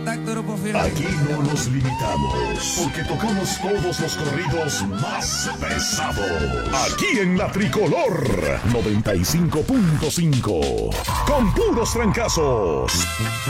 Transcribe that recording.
Aquí no nos limitamos, porque tocamos todos los corridos más pesados. Aquí en La Tricolor 95.5, con puros trancazos.